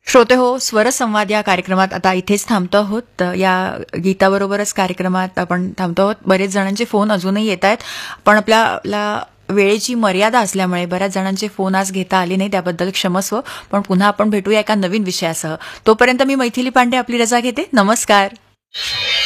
श्रोते हो, स्वरसंवाद या कार्यक्रमात आता इथेच थांबतो आहोत. या गीताबरोबरच कार्यक्रमात आपण थांबतो आहोत. बरेच जणांचे फोन अजूनही येत आहेत, पण आपल्याला वेळेची मर्यादा असल्यामुळे बऱ्याच जणांचे फोन आज घेता आले नाही, त्याबद्दल क्षमस्व. पण पुन्हा आपण भेटूया एका नवीन विषयासह. तोपर्यंत मी मैथिली पांडे आपली रजा घेते. नमस्कार.